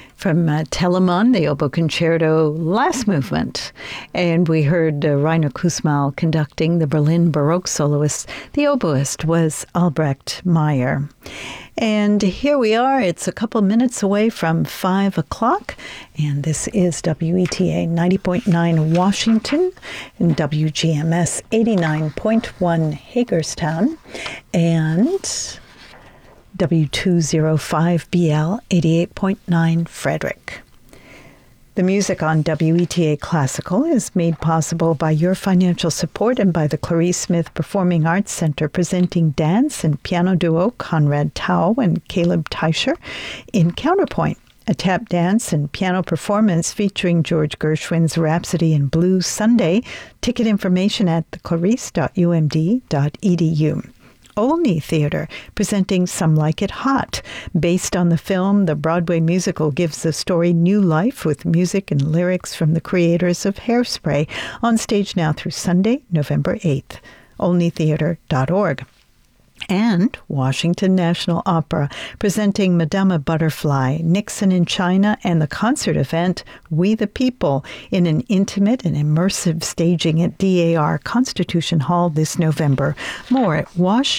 From Telemann, the Oboe Concerto, last movement. And we heard Rainer Kussmaul conducting the Berlin Baroque soloist. The oboist was Albrecht Meyer. And here we are. It's a couple minutes away from 5 o'clock. And this is WETA 90.9 Washington and WGMS 89.1 Hagerstown. And W205BL 88.9 Frederick. The music on WETA Classical is made possible by your financial support and by the Clarice Smith Performing Arts Center, presenting dance and piano duo Conrad Tao and Caleb Teicher in Counterpoint, a tap dance and piano performance featuring George Gershwin's Rhapsody in Blue Sunday. Ticket information at theclarice.umd.edu. Olney Theater, presenting Some Like It Hot. Based on the film, the Broadway musical gives the story new life with music and lyrics from the creators of Hairspray, on stage now through Sunday, November 8th. olneytheater.org. And Washington National Opera, presenting Madama Butterfly, Nixon in China, and the concert event We the People in an intimate and immersive staging at DAR Constitution Hall this November. More at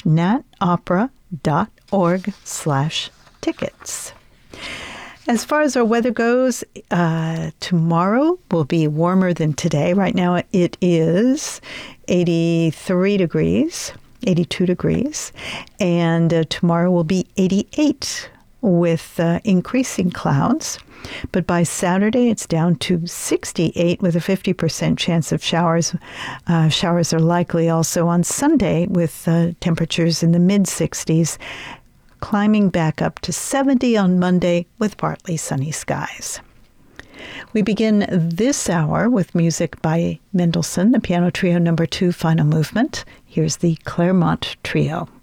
washnatopera.org/tickets. As far as our weather goes, tomorrow will be warmer than today. Right now it is 82 degrees, and tomorrow will be 88 with increasing clouds. But by Saturday, it's down to 68 with a 50% chance of showers. Showers are likely also on Sunday with temperatures in the mid-60s, climbing back up to 70 on Monday with partly sunny skies. We begin this hour with music by Mendelssohn, the Piano Trio No. 2 Final Movement. Here's the Claremont Trio.